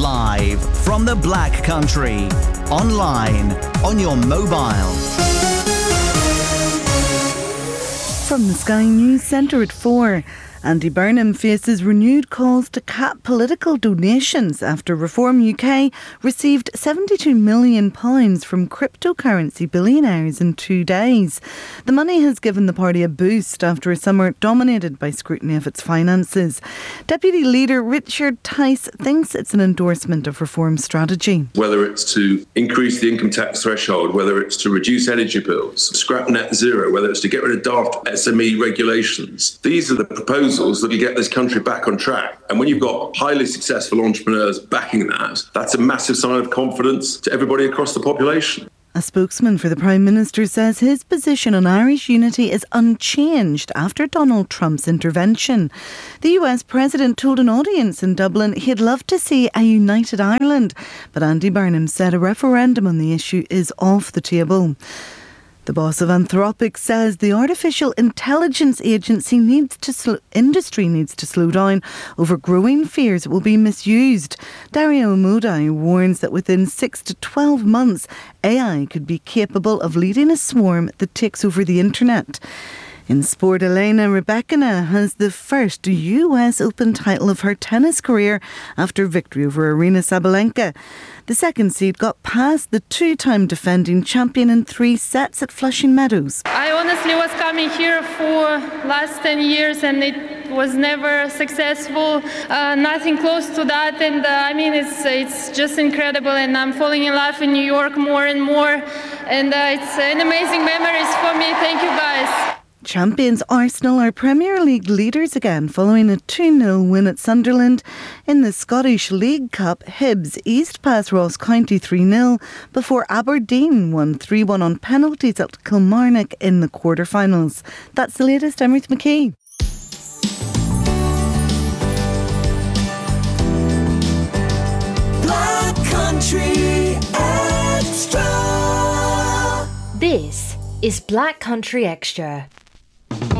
Live from the Black Country. Online, on your mobile. From the Sky News Centre at 4. Andy Burnham faces renewed calls to cap political donations after Reform UK received £72 million from cryptocurrency billionaires in 2 days. The money has given the party a boost after a summer dominated by scrutiny of its finances. Deputy Leader Richard Tice thinks it's an endorsement of Reform's strategy. Whether it's to increase the income tax threshold, whether it's to reduce energy bills, scrap net zero, whether it's to get rid of daft SME regulations, these are the proposals that will get this country back on track. And when you've got highly successful entrepreneurs backing that, that's a massive sign of confidence to everybody across the population. A spokesman for the Prime Minister says his position on Irish unity is unchanged after Donald Trump's intervention. The US President told an audience in Dublin he'd love to see a united Ireland, but Andy Burnham said a referendum on the issue is off the table. The boss of Anthropic says the artificial intelligence agency industry needs to slow down over growing fears it will be misused. Dario Amodei warns that within 6 to 12 months, AI could be capable of leading a swarm that takes over the internet. In sport, Elena Rybakina has the first US Open title of her tennis career after victory over Aryna Sabalenka. The second seed got past the two-time defending champion in 3 sets at Flushing Meadows. I honestly was coming here for last 10 years and it was never successful, nothing close to that, and it's just incredible, and I'm falling in love in New York more and more, and it's an amazing memories for me. Thank you guys. Champions Arsenal are Premier League leaders again following a 2-0 win at Sunderland. In the Scottish League Cup, Hibs eased past Ross County 3-0 before Aberdeen won 3-1 on penalties at Kilmarnock in the quarter-finals. That's the latest. I'm Ruth McKee. Black Country Extra. This is Black Country Extra.